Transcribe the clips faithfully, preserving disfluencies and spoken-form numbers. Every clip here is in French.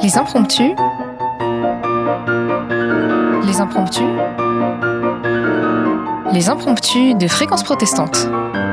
Les impromptus. Les impromptus. Les impromptus de Fréquence Protestante.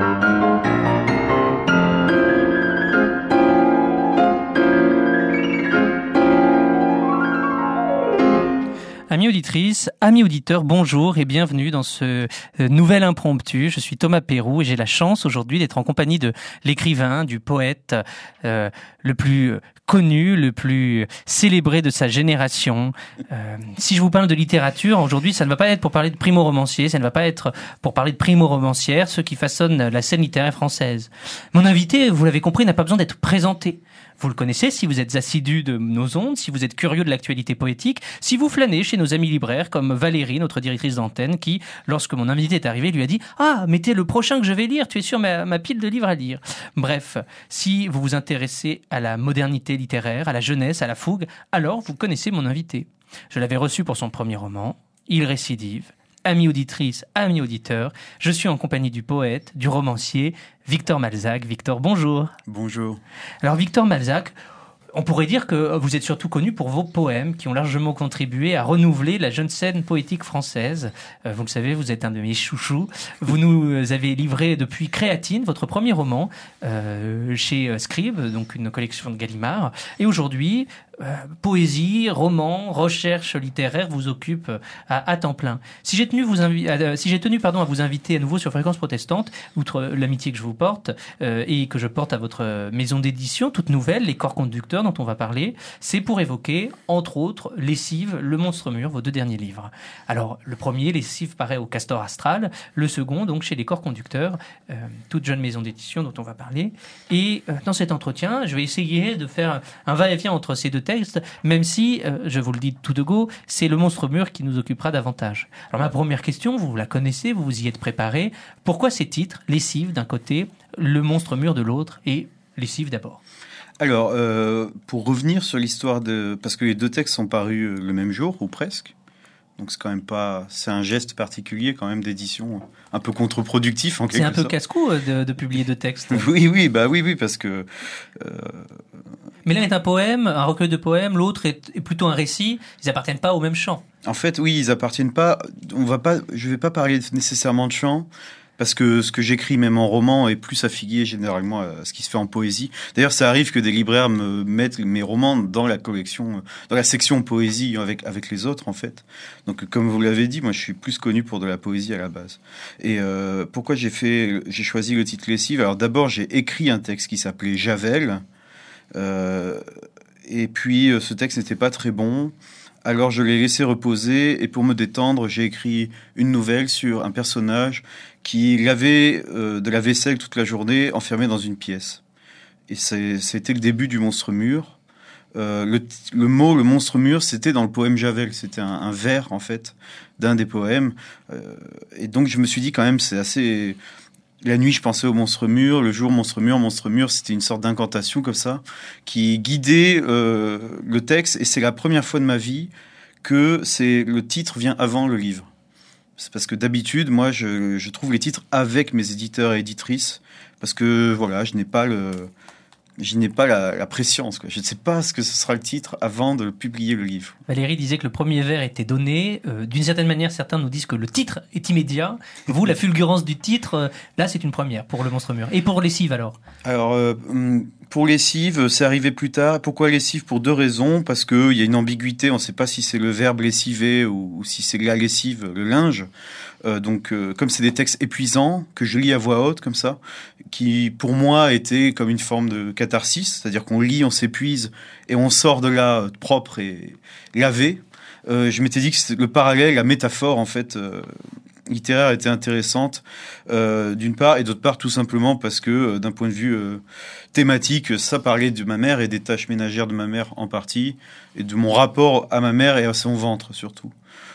Amis auditrices, amis auditeurs, bonjour et bienvenue dans ce euh, nouvel impromptu. Je suis Thomas Pérou et j'ai la chance aujourd'hui d'être en compagnie de l'écrivain, du poète euh, le plus connu, le plus célébré de sa génération. Euh, si je vous parle de littérature, aujourd'hui, ça ne va pas être pour parler de primo-romancier, ça ne va pas être pour parler de primo-romancière, ceux qui façonnent la scène littéraire française. Mon invité, vous l'avez compris, n'a pas besoin d'être présenté. Vous le connaissez si vous êtes assidu de nos ondes, si vous êtes curieux de l'actualité poétique, si vous flânez chez nos amis libraires comme Valérie, notre directrice d'antenne, qui, lorsque mon invité est arrivé, lui a dit « Ah, mais t'es le prochain que je vais lire, tu es sur ma, ma pile de livres à lire ». Bref, si vous vous intéressez à la modernité littéraire, à la jeunesse, à la fougue, alors vous connaissez mon invité. Je l'avais reçu pour son premier roman, il récidive. Amis auditrices, amis auditeurs, je suis en compagnie du poète, du romancier, Victor Malzac. Victor, bonjour. Bonjour. Alors Victor Malzac, on pourrait dire que vous êtes surtout connu pour vos poèmes qui ont largement contribué à renouveler la jeune scène poétique française. Euh, vous le savez, vous êtes un de mes chouchous. Vous nous avez livré depuis Créatine, votre premier roman, euh, chez Scribe, donc une collection de Gallimard. Et aujourd'hui, euh, poésie, roman, recherche littéraire vous occupent à, à temps plein. Si j'ai tenu, vous invi- à, si j'ai tenu pardon, à vous inviter à nouveau sur Fréquence Protestante, outre l'amitié que je vous porte euh, et que je porte à votre maison d'édition, toute nouvelle, Les Corps Conducteurs, dont on va parler, c'est pour évoquer, entre autres, Lessive, Le Monstre Mûr, vos deux derniers livres. Alors, le premier, Lessive, paraît au Castor Astral, le second, donc, chez Les Corps Conducteurs, euh, toute jeune maison d'édition dont on va parler. Et euh, dans cet entretien, je vais essayer de faire un va-et-vient entre ces deux textes, même si, euh, je vous le dis tout de go, c'est Le Monstre Mûr qui nous occupera davantage. Alors, ma première question, vous la connaissez, vous vous y êtes préparé. Pourquoi ces titres, Lessive d'un côté, Le Monstre Mûr de l'autre, et Lessive d'abord ? Alors, euh, pour revenir sur l'histoire de... Parce que les deux textes sont parus le même jour, ou presque. Donc, c'est quand même pas... C'est un geste particulier, quand même, d'édition, un peu contre-productif, en quelque sorte. C'est un peu casse-cou de, de publier deux textes. Oui, oui, bah oui, oui, parce que... Euh... Mais l'un est un poème, un recueil de poèmes, l'autre est, est plutôt un récit. Ils appartiennent pas au même champ. En fait, oui, ils appartiennent pas... On va pas... Je vais pas parler nécessairement de chant, parce que ce que j'écris, même en roman, est plus affilié généralement à ce qui se fait en poésie. D'ailleurs, ça arrive que des libraires me mettent mes romans dans la collection, dans la section poésie avec avec les autres, en fait. Donc, comme vous l'avez dit, moi, je suis plus connu pour de la poésie à la base. Et euh, pourquoi j'ai fait, j'ai choisi le titre Lessive ? Alors, d'abord, j'ai écrit un texte qui s'appelait Javel, euh, et puis ce texte n'était pas très bon. Alors je l'ai laissé reposer et pour me détendre, j'ai écrit une nouvelle sur un personnage qui lavait euh, de la vaisselle toute la journée enfermé dans une pièce. Et c'est, c'était le début du Monstre Mûr. Euh, le, le mot, le Monstre Mûr, c'était dans le poème Javel. C'était un, un vers, en fait, d'un des poèmes. Euh, et donc je me suis dit quand même, c'est assez... La nuit, je pensais au Monstre Mûr. Le jour, Monstre Mûr, Monstre Mûr, c'était une sorte d'incantation comme ça, qui guidait euh, le texte. Et c'est la première fois de ma vie que c'est, le titre vient avant le livre. C'est parce que d'habitude, moi, je, je trouve les titres avec mes éditeurs et éditrices, parce que voilà, je n'ai pas le... Je n'ai pas la, la préscience, quoi. Je ne sais pas ce que ce sera le titre avant de publier le livre. Valérie disait que le premier vers était donné. Euh, d'une certaine manière, certains nous disent que le titre est immédiat. Vous, la fulgurance du titre, euh, là, c'est une première pour Le Monstre Mûr. Et pour Lessive, alors ? Alors, euh, pour Lessive, c'est arrivé plus tard. Pourquoi Lessive ? Pour deux raisons. Parce qu'il y a une ambiguïté. On ne sait pas si c'est le verbe lessiver ou, ou si c'est la lessive, le linge. Euh, donc, euh, comme c'est des textes épuisants que je lis à voix haute comme ça, qui pour moi étaient comme une forme de catharsis, c'est-à-dire qu'on lit, on s'épuise et on sort de là propre et lavé. Euh, je m'étais dit que le parallèle, la métaphore en fait euh, littéraire était intéressante euh, d'une part et d'autre part tout simplement parce que euh, d'un point de vue euh, thématique, ça parlait de ma mère et des tâches ménagères de ma mère en partie et de mon rapport à ma mère et à son ventre surtout.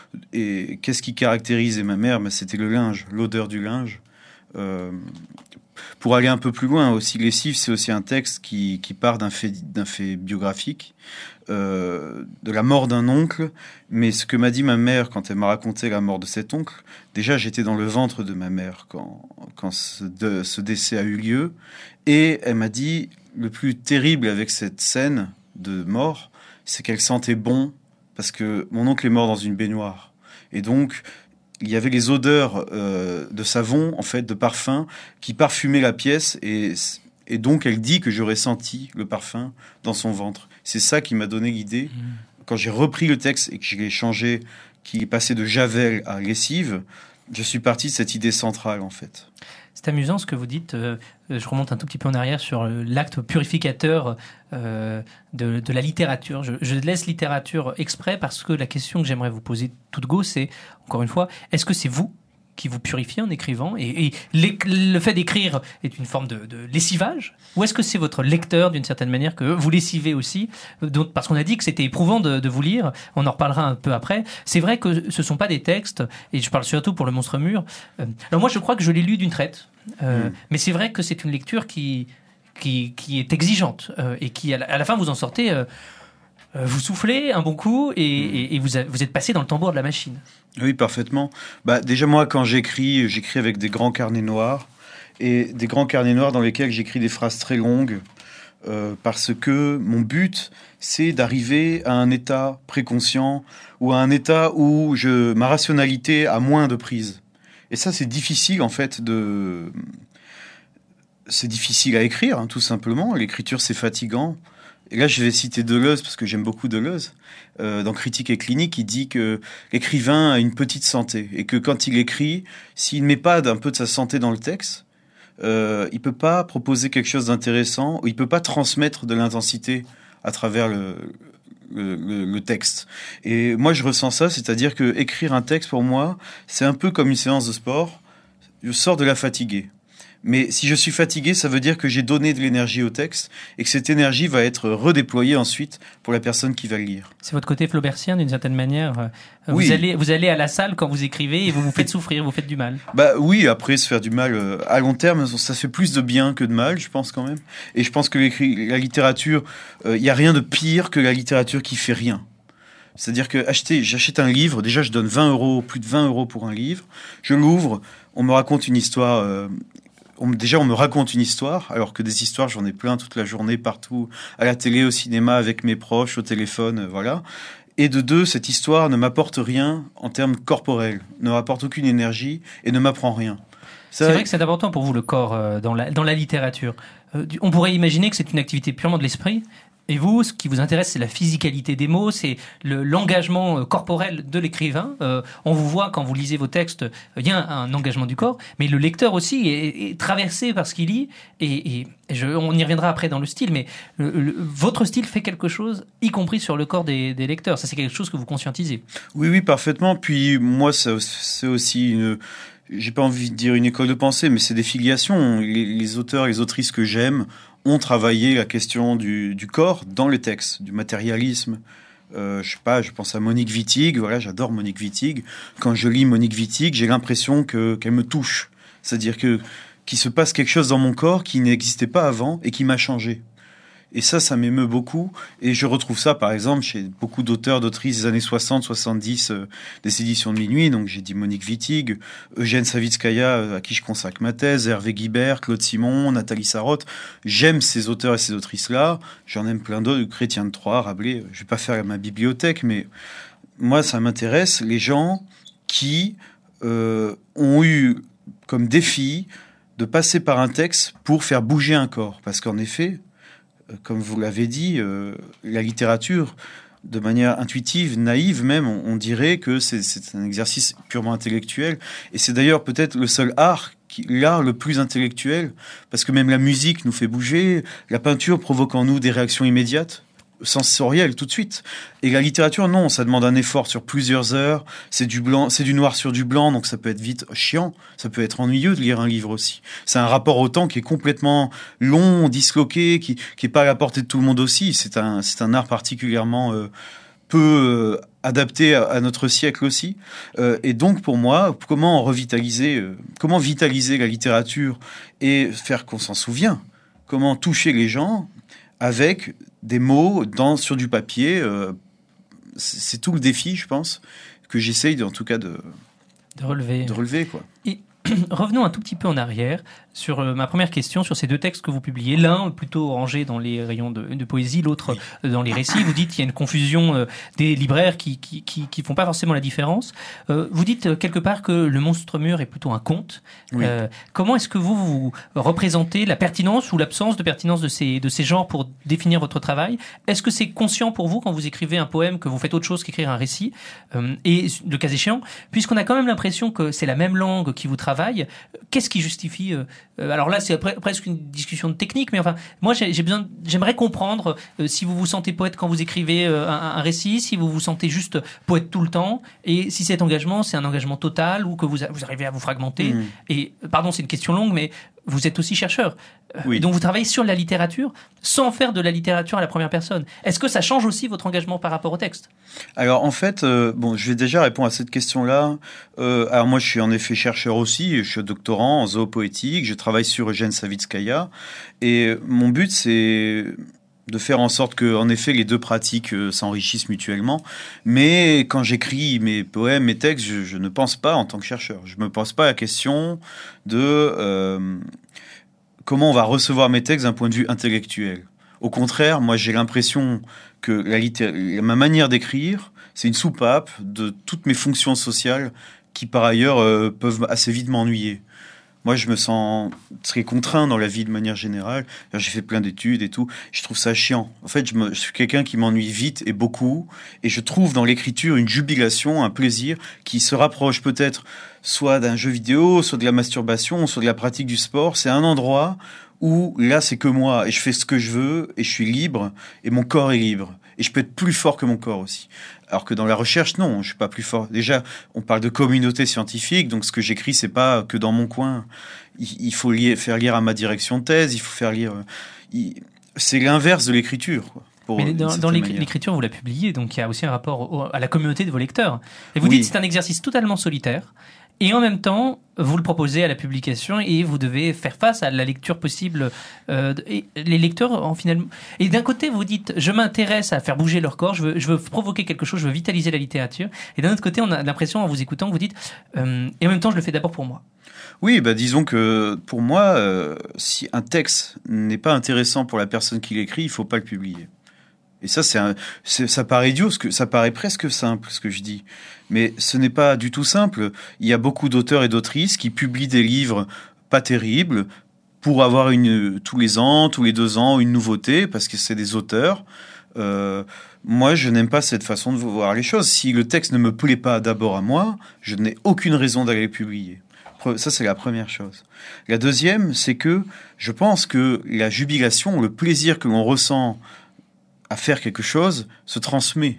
Et qu'est-ce qui caractérisait ma mère ? Ben, c'était le linge, l'odeur du linge. Euh, pour aller un peu plus loin aussi, Lessive, c'est aussi un texte qui, qui part d'un fait, d'un fait biographique, euh, de la mort d'un oncle. Mais ce que m'a dit ma mère quand elle m'a raconté la mort de cet oncle, déjà j'étais dans le ventre de ma mère quand, quand ce, de, ce décès a eu lieu. Et elle m'a dit, le plus terrible avec cette scène de mort, c'est qu'elle sentait bon, parce que mon oncle est mort dans une baignoire. Et donc, il y avait les odeurs euh, de savon, en fait, de parfum, qui parfumaient la pièce. Et, et donc, elle dit que j'aurais senti le parfum dans son ventre. C'est ça qui m'a donné l'idée. Mmh. Quand j'ai repris le texte et que je l'ai changé, qui est passé de javel à lessive, je suis parti de cette idée centrale, en fait. C'est amusant ce que vous dites. Euh, je remonte un tout petit peu en arrière sur l'acte purificateur euh, de, de la littérature. Je, je laisse littérature exprès parce que la question que j'aimerais vous poser toute go, c'est, encore une fois, est-ce que c'est vous qui vous purifiez en écrivant et, et le fait d'écrire est une forme de, de lessivage, ou est-ce que c'est votre lecteur d'une certaine manière que vous lessivez aussi, donc, parce qu'on a dit que c'était éprouvant de, de vous lire, on en reparlera un peu après. C'est vrai que ce sont pas des textes, et je parle surtout pour Le Monstre Mûr. Euh, alors moi je crois que je l'ai lu d'une traite, euh, mmh. mais c'est vrai que c'est une lecture qui, qui, qui est exigeante euh, et qui à la, à la fin vous en sortez, euh, vous soufflez un bon coup et, mmh. et, et vous, a, vous êtes passé dans le tambour de la machine. Oui, parfaitement. Bah, déjà, moi, quand j'écris, j'écris avec des grands carnets noirs, et des grands carnets noirs dans lesquels j'écris des phrases très longues, euh, parce que mon but, c'est d'arriver à un état préconscient, ou à un état où je, ma rationalité a moins de prise. Et ça, c'est difficile, en fait, de... C'est difficile à écrire, hein, tout simplement. L'écriture, c'est fatigant. Et là, je vais citer Deleuze, parce que j'aime beaucoup Deleuze. Euh, dans Critique et clinique, il dit que l'écrivain a une petite santé. Et que quand il écrit, s'il ne met pas un peu de sa santé dans le texte, euh, il ne peut pas proposer quelque chose d'intéressant, ou il ne peut pas transmettre de l'intensité à travers le, le, le, le texte. Et moi, je ressens ça, c'est-à-dire que écrire un texte, pour moi, c'est un peu comme une séance de sport. Je sors de la fatiguée. Mais si je suis fatigué, ça veut dire que j'ai donné de l'énergie au texte et que cette énergie va être redéployée ensuite pour la personne qui va le lire. C'est votre côté flaubertien d'une certaine manière. Oui. Vous allez, vous allez à la salle quand vous écrivez et vous vous faites souffrir, vous faites du mal. Bah oui, après se faire du mal euh, à long terme, ça fait plus de bien que de mal, je pense quand même. Et je pense que la littérature, il euh, y a rien de pire que la littérature qui fait rien. C'est-à-dire que acheter, j'achète un livre, déjà je donne vingt euros, plus de vingt euros pour un livre, je l'ouvre, on me raconte une histoire. Euh, On, déjà, on me raconte une histoire, alors que des histoires, j'en ai plein toute la journée, partout, à la télé, au cinéma, avec mes proches, au téléphone, euh, voilà. Et de deux, cette histoire ne m'apporte rien en termes corporels, ne m'apporte aucune énergie et ne m'apprend rien. Ça, c'est vrai que c'est important pour vous, le corps, euh, dans, la, dans la littérature. Euh, on pourrait imaginer que c'est une activité purement de l'esprit. Et vous, ce qui vous intéresse, c'est la physicalité des mots, c'est le, l'engagement corporel de l'écrivain. Euh, on vous voit quand vous lisez vos textes, il y a un, un engagement du corps, mais le lecteur aussi est, est traversé par ce qu'il lit. Et, et je, on y reviendra après dans le style, mais le, le, votre style fait quelque chose, y compris sur le corps des, des lecteurs. Ça, c'est quelque chose que vous conscientisez. Oui, oui, parfaitement. Puis moi, ça, c'est aussi une... J'ai pas envie de dire une école de pensée, mais c'est des filiations. Les, les auteurs, les autrices que j'aime ont travaillé la question du, du corps dans les textes, du matérialisme. Euh, je sais pas, je pense à Monique Wittig. Voilà, j'adore Monique Wittig. Quand je lis Monique Wittig, j'ai l'impression que qu'elle me touche. C'est-à-dire que qu'il se passe quelque chose dans mon corps qui n'existait pas avant et qui m'a changé. Et ça, ça m'émeut beaucoup. Et je retrouve ça, par exemple, chez beaucoup d'auteurs, d'autrices des années soixante, soixante-dix, euh, des éditions de Minuit. Donc, j'ai dit Monique Wittig, Eugène Savitskaya, euh, à qui je consacre ma thèse, Hervé Guibert, Claude Simon, Nathalie Sarraute. J'aime ces auteurs et ces autrices-là. J'en aime plein d'autres, Chrétien de Troyes, Rabelais. Je vais pas faire ma bibliothèque, mais moi, ça m'intéresse. Les gens qui euh, ont eu comme défi de passer par un texte pour faire bouger un corps. Parce qu'en effet... Comme vous l'avez dit, euh, la littérature, de manière intuitive, naïve même, on, on dirait que c'est, c'est un exercice purement intellectuel. Et c'est d'ailleurs peut-être le seul art, qui, l'art le plus intellectuel, parce que même la musique nous fait bouger, la peinture provoque en nous des réactions immédiates, sensorielles tout de suite. Et la littérature, non, ça demande un effort sur plusieurs heures. C'est du blanc, c'est du noir sur du blanc, donc ça peut être vite chiant. Ça peut être ennuyeux de lire un livre aussi. C'est un rapport au temps qui est complètement long, disloqué, qui qui est pas à la portée de tout le monde aussi. C'est un c'est un art particulièrement euh, peu euh, adapté à, à notre siècle aussi. Euh, et donc pour moi, comment revitaliser, euh, comment vitaliser la littérature et faire qu'on s'en souvient. Comment toucher les gens avec des mots dans, sur du papier. Euh, c'est, c'est tout le défi, je pense, que j'essaye, en tout cas, de, de relever. De relever quoi. Et revenons un tout petit peu en arrière sur euh, ma première question, sur ces deux textes que vous publiez. L'un plutôt rangé dans les rayons de, de poésie, l'autre oui. dans les récits. Vous dites qu'il y a une confusion euh, des libraires qui, qui, qui, qui font pas forcément la différence. Euh, vous dites euh, quelque part que Le Monstre Mûr est plutôt un conte. Oui. Euh, comment est-ce que vous, vous représentez la pertinence ou l'absence de pertinence de ces, de ces genres pour définir votre travail? Est-ce que c'est conscient pour vous quand vous écrivez un poème que vous faites autre chose qu'écrire un récit? euh, Et le cas échéant, puisqu'on a quand même l'impression que c'est la même langue qui vous travaille, qu'est-ce qui justifie euh, alors là, c'est pre- presque une discussion de technique, mais enfin, moi, j'ai, j'ai besoin, j'aimerais comprendre euh, si vous vous sentez poète quand vous écrivez euh, un, un récit, si vous vous sentez juste poète tout le temps, et si cet engagement, c'est un engagement total ou que vous, a, vous arrivez à vous fragmenter. Mmh. Et pardon, c'est une question longue, mais vous êtes aussi chercheur. Oui. Donc vous travaillez sur la littérature sans faire de la littérature à la première personne. Est-ce que ça change aussi votre engagement par rapport au texte? Alors en fait, euh, bon, je vais déjà répondre à cette question-là. Euh, alors moi, je suis en effet chercheur aussi. Je suis doctorant en zoopoétique. Je travaille sur Eugène Savitskaya. Et mon but, c'est de faire en sorte que, en effet, les deux pratiques euh, s'enrichissent mutuellement. Mais quand j'écris mes poèmes, mes textes, je, je ne pense pas en tant que chercheur. Je me pose pas la question de euh, comment on va recevoir mes textes d'un point de vue intellectuel. Au contraire, moi, j'ai l'impression que la litté- ma manière d'écrire, c'est une soupape de toutes mes fonctions sociales qui, par ailleurs, euh, peuvent assez vite m'ennuyer. Moi, je me sens très contraint dans la vie de manière générale. J'ai fait plein d'études et tout. Je trouve ça chiant. En fait, je, me, je suis quelqu'un qui m'ennuie vite et beaucoup. Et je trouve dans l'écriture une jubilation, un plaisir qui se rapproche peut-être soit d'un jeu vidéo, soit de la masturbation, soit de la pratique du sport. C'est un endroit où là, c'est que moi. Et je fais ce que je veux et je suis libre. Et mon corps est libre. Et je peux être plus fort que mon corps aussi. Alors que dans la recherche, non, je suis pas plus fort. Déjà, on parle de communauté scientifique, donc ce que j'écris, c'est pas que dans mon coin. Il, il faut lire, faire lire à ma direction de thèse, il faut faire lire... Il, c'est l'inverse de l'écriture, quoi. Pour, Mais dans, dans l'écriture, vous la publiez, donc il y a aussi un rapport au, à la communauté de vos lecteurs. Et vous oui. dites que c'est un exercice totalement solitaire. Et en même temps, vous le proposez à la publication et vous devez faire face à la lecture possible. Euh, et les lecteurs, en finalement. Et d'un côté, vous dites, je m'intéresse à faire bouger leur corps, je veux, je veux provoquer quelque chose, je veux vitaliser la littérature. Et d'un autre côté, on a l'impression, en vous écoutant, que vous dites, euh, et en même temps, je le fais d'abord pour moi. Oui, bah disons que pour moi, euh, si un texte n'est pas intéressant pour la personne qui l'écrit, il faut pas le publier. Et ça, c'est, un, c'est ça paraît idiot, ce que ça paraît presque simple, ce que je dis. Mais ce n'est pas du tout simple. Il y a beaucoup d'auteurs et d'autrices qui publient des livres pas terribles pour avoir une tous les ans, tous les deux ans, une nouveauté, parce que c'est des auteurs. Euh, moi, je n'aime pas cette façon de voir les choses. Si le texte ne me plaît pas d'abord à moi, je n'ai aucune raison d'aller le publier. Ça, c'est la première chose. La deuxième, c'est que je pense que la jubilation, le plaisir que l'on ressent à faire quelque chose se transmet.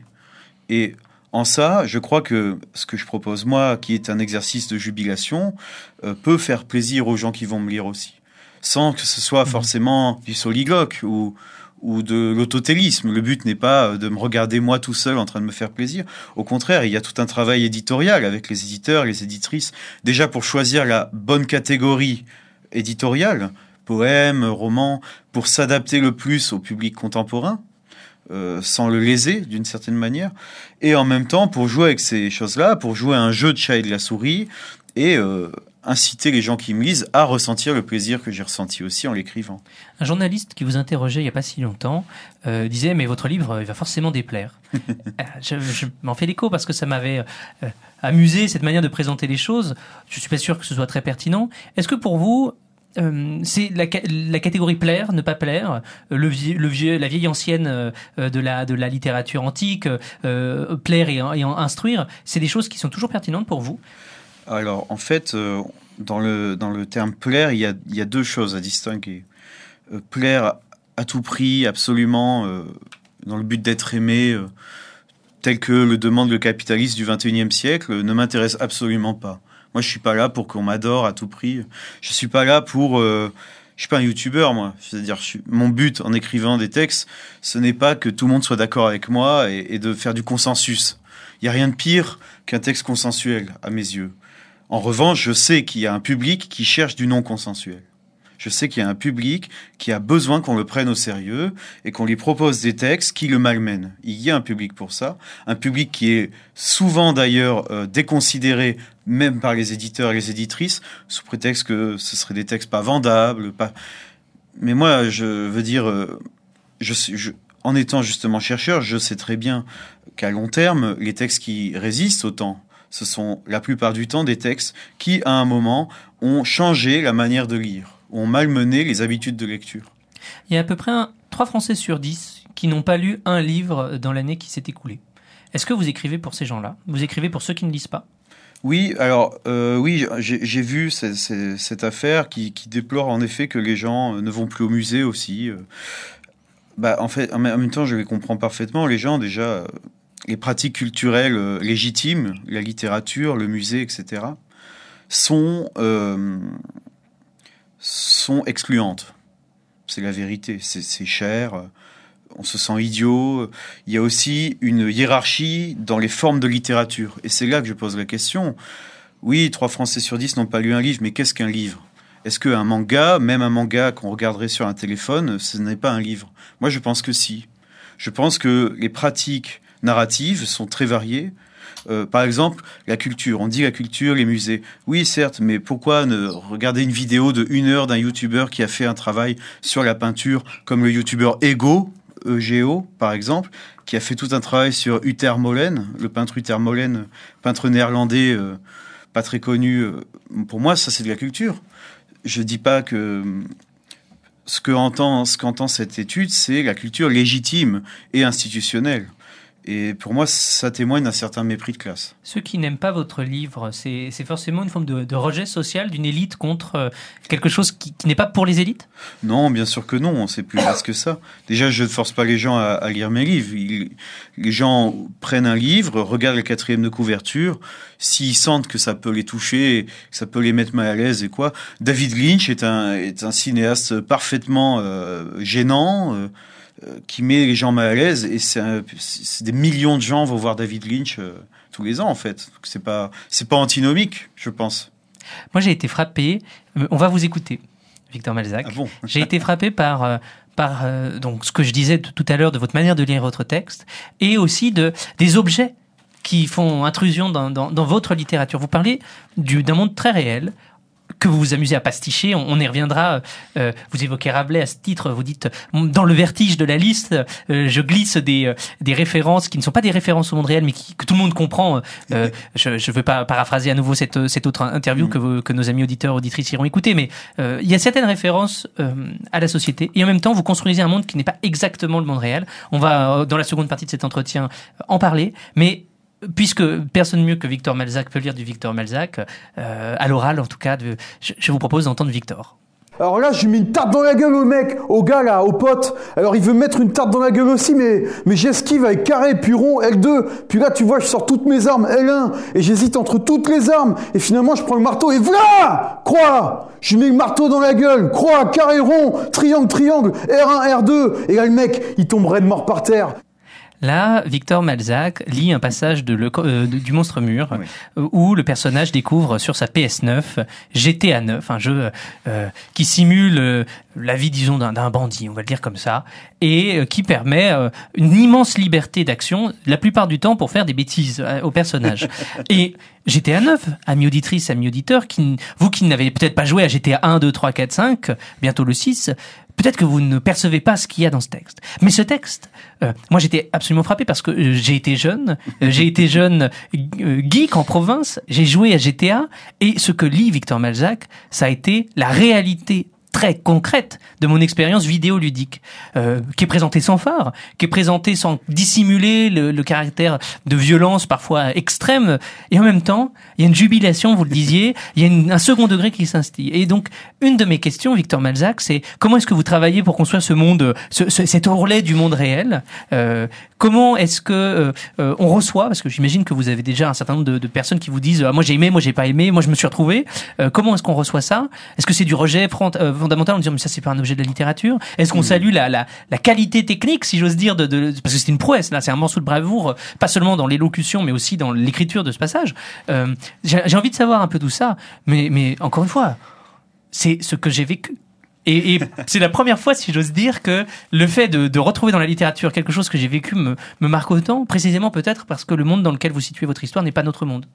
Et en ça, je crois que ce que je propose, moi, qui est un exercice de jubilation, euh, peut faire plaisir aux gens qui vont me lire aussi. Sans que ce soit forcément du soliloque ou, ou de l'autotélisme. Le but n'est pas de me regarder moi tout seul en train de me faire plaisir. Au contraire, il y a tout un travail éditorial avec les éditeurs, les éditrices. Déjà pour choisir la bonne catégorie éditoriale, poèmes, romans, pour s'adapter le plus au public contemporain. Euh, sans le léser d'une certaine manière, et en même temps pour jouer avec ces choses-là, pour jouer à un jeu de chat et de la souris, et euh, inciter les gens qui me lisent à ressentir le plaisir que j'ai ressenti aussi en l'écrivant. Un journaliste qui vous interrogeait il n'y a pas si longtemps euh, disait « mais votre livre il va forcément déplaire ». je, je m'en fais l'écho parce que ça m'avait euh, amusé cette manière de présenter les choses. Je suis pas sûr que ce soit très pertinent. Est-ce que pour vous Euh, c'est la, la catégorie plaire, ne pas plaire, le vieux, le vieux, la vieille ancienne euh, de la de la littérature antique, euh, plaire et, et instruire, c'est des choses qui sont toujours pertinentes pour vous? Alors en fait, euh, dans le dans le terme plaire, il y a il y a deux choses à distinguer. Euh, plaire à tout prix, absolument, euh, dans le but d'être aimé, euh, tel que le demande le capitalisme du vingt et unième siècle, ne m'intéresse absolument pas. Moi, je suis pas là pour qu'on m'adore à tout prix. Je suis pas là pour... Euh, je suis pas un youtubeur, moi. C'est-à-dire, je suis, mon but en écrivant des textes, ce n'est pas que tout le monde soit d'accord avec moi et, et de faire du consensus. Il y a rien de pire qu'un texte consensuel, à mes yeux. En revanche, je sais qu'il y a un public qui cherche du non consensuel. Je sais qu'il y a un public qui a besoin qu'on le prenne au sérieux et qu'on lui propose des textes qui le malmènent. Il y a un public pour ça, un public qui est souvent d'ailleurs euh, déconsidéré même par les éditeurs et les éditrices sous prétexte que ce seraient des textes pas vendables. Pas... Mais moi, je veux dire, euh, je, je, en étant justement chercheur, je sais très bien qu'à long terme, les textes qui résistent au temps, ce sont la plupart du temps des textes qui, à un moment, ont changé la manière de lire, ont malmené les habitudes de lecture. Il y a à peu près un, trois Français sur dix qui n'ont pas lu un livre dans l'année qui s'est écoulée. Est-ce que vous écrivez pour ces gens-là ? Vous écrivez pour ceux qui ne lisent pas ? Oui, alors euh, oui, j'ai, j'ai vu cette, cette, cette affaire qui, qui déplore en effet que les gens ne vont plus au musée aussi. Bah, en fait, en même temps, je les comprends parfaitement. Les gens, déjà, les pratiques culturelles euh, légitimes, la littérature, le musée, et cetera, sont euh, sont excluantes. C'est la vérité. C'est, c'est cher. On se sent idiot. Il y a aussi une hiérarchie dans les formes de littérature. Et c'est là que je pose la question. Oui, trois Français sur dix n'ont pas lu un livre, mais qu'est-ce qu'un livre ? Est-ce qu'un manga, même un manga qu'on regarderait sur un téléphone, ce n'est pas un livre ? Moi, je pense que si. Je pense que les pratiques narratives sont très variées. Euh, par exemple, la culture. On dit la culture, les musées. Oui, certes, mais pourquoi ne regarder une vidéo de une heure d'un youtubeur qui a fait un travail sur la peinture, comme le youtubeur Ego, E G O, par exemple, qui a fait tout un travail sur Uther Molen, le peintre Uther Molen, peintre néerlandais, euh, pas très connu. Pour moi, ça, c'est de la culture. Je dis pas que ce que entend, ce qu'entend cette étude, c'est la culture légitime et institutionnelle. Et pour moi, ça témoigne d'un certain mépris de classe. Ceux qui n'aiment pas votre livre, c'est, c'est forcément une forme de, de rejet social d'une élite contre euh, quelque chose qui, qui n'est pas pour les élites ? Non, bien sûr que non, c'est plus vaste que ça. Déjà, je ne force pas les gens à, à lire mes livres. Ils, les gens prennent un livre, regardent le quatrième de couverture, s'ils sentent que ça peut les toucher, que ça peut les mettre mal à l'aise et quoi. David Lynch est un, est un cinéaste parfaitement euh, gênant, euh, qui met les gens mal à l'aise, et c'est, un, c'est des millions de gens vont voir David Lynch euh, tous les ans en fait. Donc c'est pas c'est pas antinomique, je pense. Moi j'ai été frappé. On va vous écouter, Victor Malzac. Ah bon. J'ai été frappé par euh, par euh, donc ce que je disais tout à l'heure de votre manière de lire votre texte, et aussi de des objets qui font intrusion dans, dans, dans votre littérature. Vous parlez du, d'un monde très réel que vous vous amusez à pasticher, on, on y reviendra. Euh, vous évoquez Rabelais à ce titre, vous dites dans le vertige de la liste, euh, je glisse des euh, des références qui ne sont pas des références au monde réel, mais qui, que tout le monde comprend. Euh, je ne veux pas paraphraser à nouveau cette cette autre interview mmh. que vous, que nos amis auditeurs auditrices iront écouter, mais euh, il y a certaines références euh, à la société, et en même temps vous construisez un monde qui n'est pas exactement le monde réel. On va euh, dans la seconde partie de cet entretien en parler, mais puisque personne mieux que Victor Malzac peut lire du Victor Malzac, euh, à l'oral en tout cas, de, je, je vous propose d'entendre Victor. Alors là, j'ai mis une tarte dans la gueule au mec, au gars là, au pote. Alors il veut me mettre une tarte dans la gueule aussi, mais, mais j'esquive avec carré, puis rond, L deux. Puis là, tu vois, je sors toutes mes armes, L un. Et j'hésite entre toutes les armes. Et finalement, je prends le marteau et voilà! Croix! Je mets le marteau dans la gueule. Croix, carré, rond, triangle, triangle, R un, R deux. Et là, le mec, il tomberait de mort par terre. Là, Victor Malzac lit un passage de le, euh, du Monstre Mûr, oui. euh, où le personnage découvre sur sa P S neuf G T A neuf, un jeu euh, qui simule euh, la vie, disons, d'un, d'un bandit, on va le dire comme ça, et euh, qui permet euh, une immense liberté d'action, la plupart du temps pour faire des bêtises euh, au personnage. Et G T A neuf, amis auditrices, amis auditeurs, qui, vous qui n'avez peut-être pas joué à G T A un, deux, trois, quatre, cinq, bientôt le six, peut-être que vous ne percevez pas ce qu'il y a dans ce texte. Mais ce texte, euh, moi j'étais absolument frappé parce que euh, j'ai été jeune, euh, j'ai été jeune euh, geek en province, j'ai joué à G T A, et ce que lit Victor Malzac, ça a été la réalité très concrète de mon expérience vidéoludique, euh, qui est présentée sans phare, qui est présentée sans dissimuler le, le caractère de violence parfois extrême, et en même temps, il y a une jubilation, vous le disiez, il y a une, un second degré qui s'instille. Et donc, une de mes questions, Victor Malzac, c'est comment est-ce que vous travaillez pour construire ce monde, ce, ce, cet ourlet du monde réel euh, Comment est-ce que euh, on reçoit, parce que j'imagine que vous avez déjà un certain nombre de, de personnes qui vous disent ah, moi j'ai aimé, moi j'ai pas aimé, moi je me suis retrouvé. Euh, comment est-ce qu'on reçoit ça? Est-ce que c'est du rejet front, euh, fondamental en disant mais ça c'est pas un objet de la littérature? Est-ce qu'on mmh. salue la, la, la qualité technique, si j'ose dire, de, de, parce que c'est une prouesse là, c'est un morceau de bravoure, pas seulement dans l'élocution mais aussi dans l'écriture de ce passage. Euh, j'ai, j'ai envie de savoir un peu tout ça, mais, mais encore une fois, c'est ce que j'ai vécu. Et, et c'est la première fois, si j'ose dire, que le fait de, de retrouver dans la littérature quelque chose que j'ai vécu me, me marque autant, précisément peut-être parce que le monde dans lequel vous situez votre histoire n'est pas notre monde.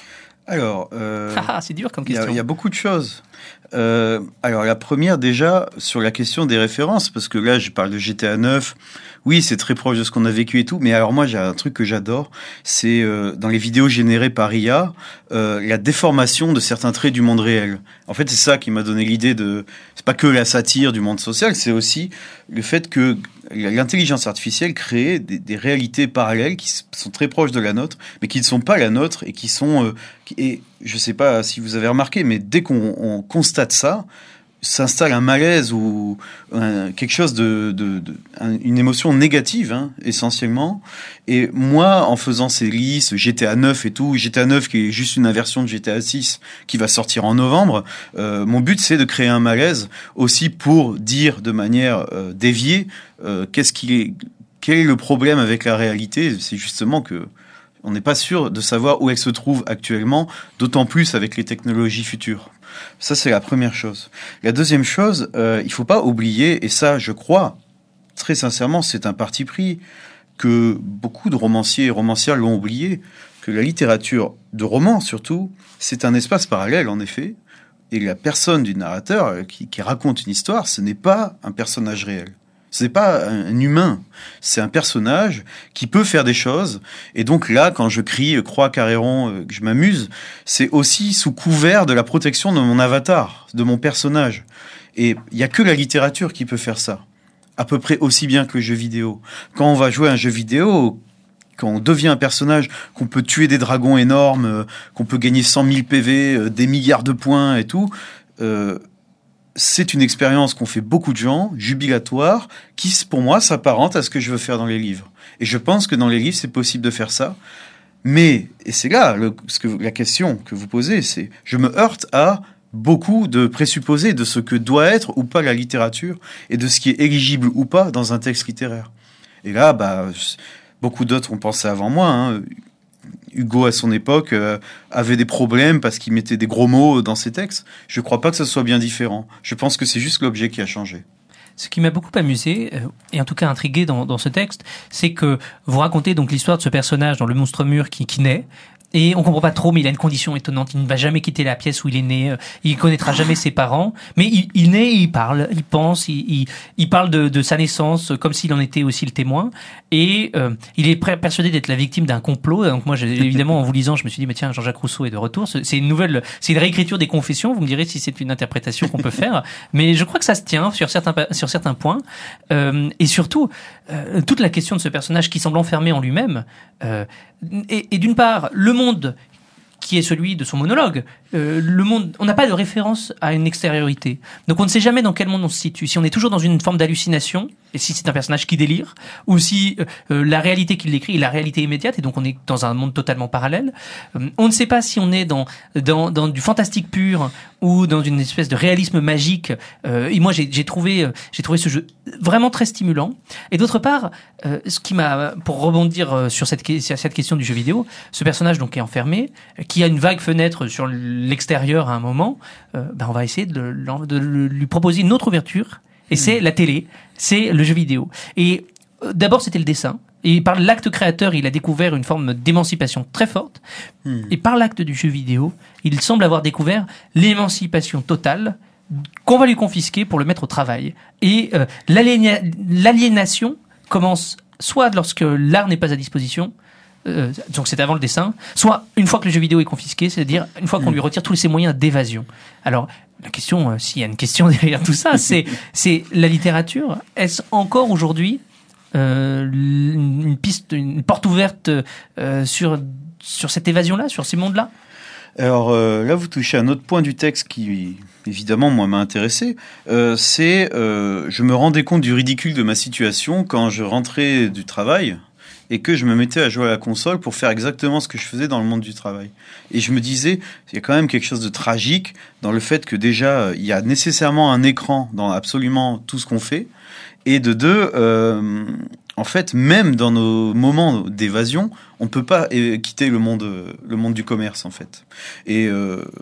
Alors, euh, Ah, c'est dur comme il y, question. a- il y a beaucoup de choses. Euh, alors, la première, déjà, sur la question des références, parce que là, je parle de G T A neuf. Oui, c'est très proche de ce qu'on a vécu et tout, mais alors moi, j'ai un truc que j'adore, c'est euh, dans les vidéos générées par I A, euh, la déformation de certains traits du monde réel. En fait, c'est ça qui m'a donné l'idée de... C'est pas que la satire du monde social, c'est aussi le fait que l'intelligence artificielle crée des, des réalités parallèles qui sont très proches de la nôtre, mais qui ne sont pas la nôtre et qui sont... Euh, qui, et je sais pas si vous avez remarqué, mais dès qu'on on constate ça, s'installe un malaise ou un, quelque chose de, de, de un, une émotion négative, hein, essentiellement. Et moi, en faisant ces listes, G T A neuf et tout, G T A neuf qui est juste une inversion de G T A six qui va sortir en novembre, euh, mon but c'est de créer un malaise aussi pour dire de manière euh, déviée euh, qu'est-ce qui est, quel est le problème avec la réalité. C'est justement que on n'est pas sûr de savoir où elle se trouve actuellement, d'autant plus avec les technologies futures. Ça, c'est la première chose. La deuxième chose, euh, il faut pas oublier, et ça, je crois, très sincèrement, c'est un parti pris, que beaucoup de romanciers et romancières l'ont oublié, que la littérature de roman, surtout, c'est un espace parallèle, en effet, et la personne du narrateur qui, qui raconte une histoire, ce n'est pas un personnage réel. C'est pas un humain, c'est un personnage qui peut faire des choses. Et donc là, quand je crie « Croix, carré rond euh, », que je m'amuse, c'est aussi sous couvert de la protection de mon avatar, de mon personnage. Et il y a que la littérature qui peut faire ça, à peu près aussi bien que le jeu vidéo. Quand on va jouer à un jeu vidéo, quand on devient un personnage, qu'on peut tuer des dragons énormes, euh, qu'on peut gagner cent mille P V, euh, des milliards de points et tout... Euh, c'est une expérience qu'ont fait beaucoup de gens, jubilatoire, qui, pour moi, s'apparente à ce que je veux faire dans les livres. Et je pense que dans les livres, c'est possible de faire ça. Mais, et c'est là le, ce que, la question que vous posez, c'est, je me heurte à beaucoup de présupposés de ce que doit être ou pas la littérature et de ce qui est éligible ou pas dans un texte littéraire. Et là, bah, beaucoup d'autres ont pensé avant moi, hein. Hugo, à son époque, euh, avait des problèmes parce qu'il mettait des gros mots dans ses textes. Je ne crois pas que ce soit bien différent. Je pense que c'est juste l'objet qui a changé. Ce qui m'a beaucoup amusé, euh, et en tout cas intrigué dans, dans ce texte, c'est que vous racontez donc l'histoire de ce personnage dans Le Monstre Mûr qui, qui naît. Et on comprend pas trop, mais il a une condition étonnante. Il ne va jamais quitter la pièce où il est né. Il connaîtra jamais ses parents. Mais il, il naît, et il parle, il pense, il, il, il parle de, de sa naissance comme s'il en était aussi le témoin. Et euh, il est prêt, persuadé d'être la victime d'un complot. Donc moi, j'ai, évidemment, en vous lisant, je me suis dit, mais tiens, Jean-Jacques Rousseau est de retour. C'est une nouvelle, c'est une réécriture des Confessions. Vous me direz si c'est une interprétation qu'on peut faire. Mais je crois que ça se tient sur certains, sur certains points. Euh, et surtout, euh, toute la question de ce personnage qui semble enfermé en lui-même. Euh, et, et d'une part, le monde qui est celui de son monologue, euh, le monde, on n'a pas de référence à une extériorité. Donc on ne sait jamais dans quel monde on se situe. Si on est toujours dans une forme d'hallucination, et si c'est un personnage qui délire, ou si euh, la réalité qu'il décrit est la réalité immédiate, et donc on est dans un monde totalement parallèle. Euh, on ne sait pas si on est dans, dans, dans du fantastique pur, ou dans une espèce de réalisme magique. Euh, et moi j'ai, j'ai trouvé, j'ai trouvé ce jeu vraiment très stimulant. Et d'autre part, euh, ce qui m'a, pour rebondir sur cette, sur cette question du jeu vidéo, ce personnage donc est enfermé, qui a une vague fenêtre sur l'extérieur à un moment, euh, ben on va essayer de, le, de lui proposer une autre ouverture, et mmh. c'est la télé, c'est le jeu vidéo. Et euh, d'abord c'était le dessin, et par l'acte créateur il a découvert une forme d'émancipation très forte, mmh. et par l'acte du jeu vidéo il semble avoir découvert l'émancipation totale qu'on va lui confisquer pour le mettre au travail. Et euh, l'aliéna- l'aliénation commence soit lorsque l'art n'est pas à disposition, Euh, donc c'est avant le dessin, soit une fois que le jeu vidéo est confisqué, c'est-à-dire une fois qu'on lui retire tous ses moyens d'évasion. Alors la question, euh, s'il y a une question derrière tout ça, c'est c'est la littérature. Est-ce encore aujourd'hui euh, une piste, une porte ouverte euh, sur sur cette évasion-là, sur ces mondes-là? Alors euh, là, vous touchez à un autre point du texte qui, évidemment, moi, m'a intéressé. Euh, c'est, euh, je me rendais compte du ridicule de ma situation quand je rentrais du travail et que je me mettais à jouer à la console pour faire exactement ce que je faisais dans le monde du travail. Et je me disais, il y a quand même quelque chose de tragique dans le fait que déjà, il y a nécessairement un écran dans absolument tout ce qu'on fait. Et de deux, euh, en fait, même dans nos moments d'évasion, on peut pas quitter le monde, le monde du commerce, en fait. Et euh,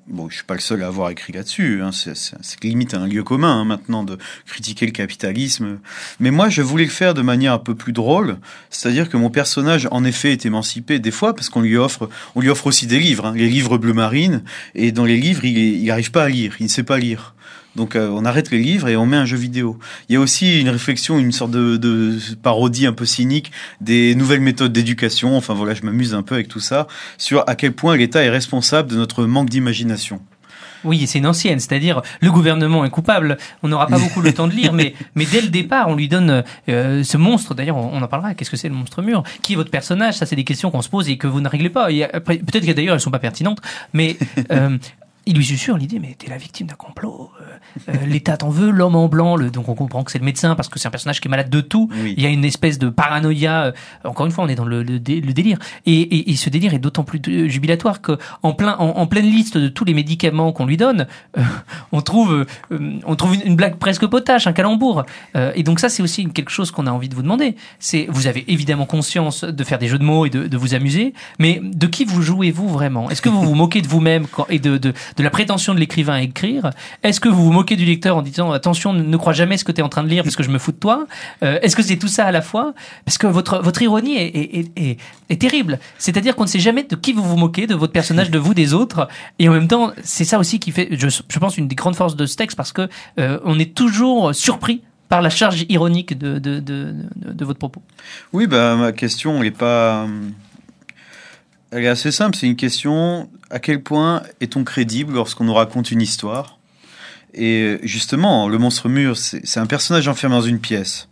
bon, je suis pas le seul à avoir écrit là-dessus, hein, c'est, c'est, c'est limite un lieu commun hein, maintenant de critiquer le capitalisme. Mais moi, je voulais le faire de manière un peu plus drôle, c'est-à-dire que mon personnage, en effet, est émancipé des fois parce qu'on lui offre, on lui offre aussi des livres, hein, les livres bleu marine, et dans les livres, il, il arrive pas à lire, il ne sait pas lire. Donc euh, on arrête les livres et on met un jeu vidéo. Il y a aussi une réflexion, une sorte de, de parodie un peu cynique des nouvelles méthodes d'éducation. Enfin voilà, je m'amuse un peu avec tout ça, sur à quel point l'État est responsable de notre manque d'imagination. Oui, c'est une ancienne, c'est-à-dire le gouvernement est coupable. On n'aura pas beaucoup le temps de lire, mais, mais dès le départ, on lui donne euh, ce monstre. D'ailleurs, on en parlera. Qu'est-ce que c'est le monstre mûr ? Qui est votre personnage ? Ça, c'est des questions qu'on se pose et que vous ne réglez pas. Et après, peut-être que d'ailleurs, elles sont pas pertinentes, mais euh, il lui susurre l'idée, mais t'es la victime d'un complot. Euh, euh, L'État t'en veut, l'homme en blanc. Le, donc on comprend que c'est le médecin parce que c'est un personnage qui est malade de tout. Oui. Il y a une espèce de paranoïa. Euh, encore une fois, on est dans le, le, dé, le délire. Et, et, et ce délire est d'autant plus de, jubilatoire que en plein, en, en pleine liste de tous les médicaments qu'on lui donne, euh, on trouve, euh, on trouve une, une blague presque potache, un calembour. Euh, et donc ça, c'est aussi quelque chose qu'on a envie de vous demander. C'est, vous avez évidemment conscience de faire des jeux de mots et de, de vous amuser, mais de qui vous jouez-vous vraiment ? Est-ce que vous vous moquez de vous-même quand, et de, de, de la prétention de l'écrivain à écrire ? Est-ce que vous vous moquez du lecteur en disant attention, ne crois jamais ce que tu es en train de lire parce que je me fous de toi ? euh, Est-ce que c'est tout ça à la fois ? Parce que votre votre ironie est, est, est, est, est terrible. C'est-à-dire qu'on ne sait jamais de qui vous vous moquez, de votre personnage, de vous, des autres. Et en même temps, c'est ça aussi qui fait, je, je pense, une des grandes forces de ce texte parce que euh, on est toujours surpris par la charge ironique de de de, de, de votre propos. Oui, bah ma question n'est pas. Elle est assez simple, c'est une question, à quel point est-on crédible lorsqu'on nous raconte une histoire ? Et justement, le monstre mûr, c'est, c'est un personnage enfermé dans une pièce.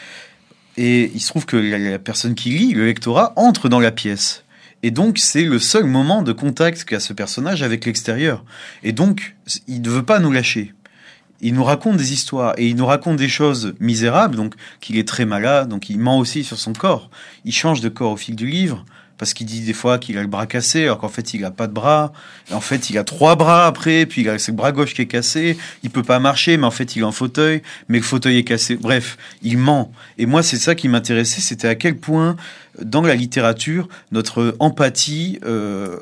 Et il se trouve que la, la personne qui lit, le lectorat, entre dans la pièce. Et donc, c'est le seul moment de contact qu'a ce personnage avec l'extérieur. Et donc, il ne veut pas nous lâcher. Il nous raconte des histoires, et il nous raconte des choses misérables, donc qu'il est très malade, donc il ment aussi sur son corps. Il change de corps au fil du livre, parce qu'il dit des fois qu'il a le bras cassé, alors qu'en fait, il n'a pas de bras. Et en fait, il a trois bras après, puis il a le bras gauche qui est cassé. Il peut pas marcher, mais en fait, il est en fauteuil, mais le fauteuil est cassé. Bref, il ment. Et moi, c'est ça qui m'intéressait, c'était à quel point, dans la littérature, notre empathie euh,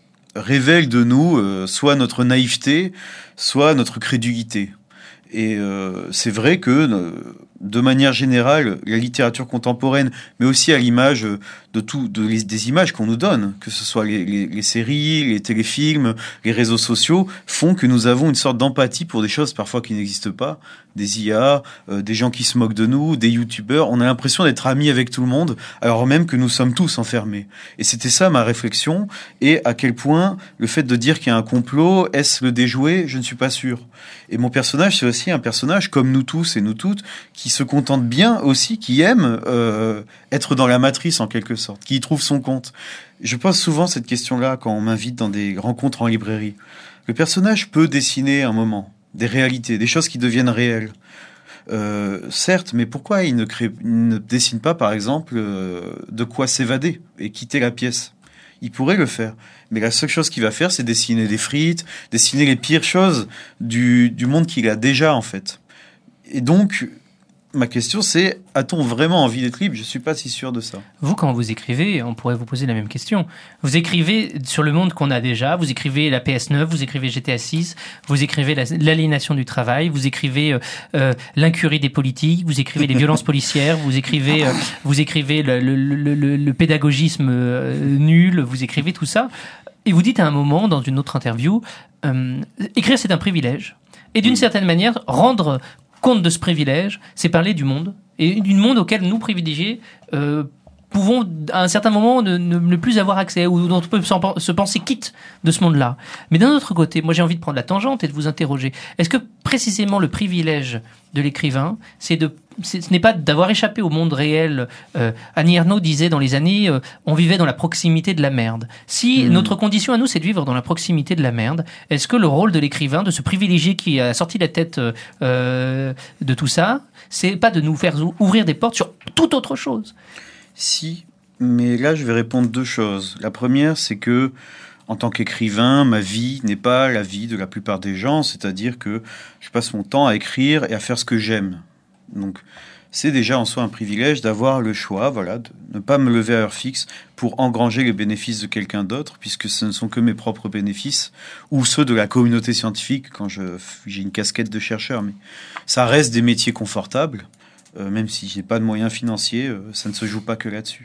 révèle de nous euh, soit notre naïveté, soit notre crédulité. Et euh, c'est vrai que, euh, de manière générale, la littérature contemporaine, mais aussi à l'image de tout, de les, des images qu'on nous donne, que ce soit les, les, les séries, les téléfilms, les réseaux sociaux, font que nous avons une sorte d'empathie pour des choses parfois qui n'existent pas, des I A, euh, des gens qui se moquent de nous, des youtubeurs. On a l'impression d'être amis avec tout le monde, alors même que nous sommes tous enfermés. Et c'était ça ma réflexion, et à quel point le fait de dire qu'il y a un complot, est-ce le déjouer ? Je ne suis pas sûr. Et mon personnage, c'est aussi un personnage, comme nous tous et nous toutes, qui se contente bien aussi, qui aime euh, être dans la matrice en quelque sorte, qui y trouve son compte. Je pose souvent cette question-là quand on m'invite dans des rencontres en librairie. Le personnage peut dessiner un moment, des réalités, des choses qui deviennent réelles. Euh, certes, mais pourquoi il ne, crée, il ne dessine pas, par exemple, euh, de quoi s'évader et quitter la pièce ? Il pourrait le faire. Mais la seule chose qu'il va faire, c'est dessiner des frites, dessiner les pires choses du, du monde qu'il a déjà, en fait. Et donc, ma question, c'est, a-t-on vraiment envie d'être libre ? Je ne suis pas si sûr de ça. Vous, quand vous écrivez, on pourrait vous poser la même question. Vous écrivez sur le monde qu'on a déjà, vous écrivez la P S neuf, vous écrivez G T A six, vous écrivez la, l'aliénation du travail, vous écrivez euh, euh, l'incurie des politiques, vous écrivez les violences policières, vous écrivez, euh, vous écrivez le, le, le, le, le pédagogisme euh, nul, vous écrivez tout ça. Et vous dites à un moment, dans une autre interview, euh, écrire c'est un privilège. Et d'une certaine manière, rendre compte de ce privilège, c'est parler du monde, et du monde auquel nous, privilégiés, euh, pouvons à un certain moment ne, ne, ne plus avoir accès, ou dont on peut se penser quitte de ce monde-là. Mais d'un autre côté, moi j'ai envie de prendre la tangente et de vous interroger. Est-ce que précisément le privilège de l'écrivain, c'est de, c'est, ce n'est pas d'avoir échappé au monde réel. euh, Annie Ernaux disait dans les années, euh, on vivait dans la proximité de la merde. Si mmh. notre condition à nous, c'est de vivre dans la proximité de la merde, est-ce que le rôle de l'écrivain, de ce privilégié qui a sorti la tête euh, de tout ça, c'est pas de nous faire ouvrir des portes sur toute autre chose ? Si, mais là je vais répondre deux choses. La première, c'est que en tant qu'écrivain, ma vie n'est pas la vie de la plupart des gens, c'est-à-dire que je passe mon temps à écrire et à faire ce que j'aime. Donc c'est déjà en soi un privilège d'avoir le choix, voilà, de ne pas me lever à heure fixe pour engranger les bénéfices de quelqu'un d'autre, puisque ce ne sont que mes propres bénéfices, ou ceux de la communauté scientifique quand je, j'ai une casquette de chercheur. Mais ça reste des métiers confortables, euh, même si j'ai pas de moyens financiers, euh, ça ne se joue pas que là-dessus.